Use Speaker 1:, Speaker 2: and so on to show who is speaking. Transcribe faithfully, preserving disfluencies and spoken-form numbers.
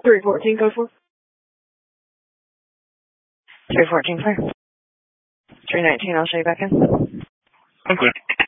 Speaker 1: three fourteen, code four. three fourteen, clear. three nineteen, I'll show you back in.
Speaker 2: I'm clear.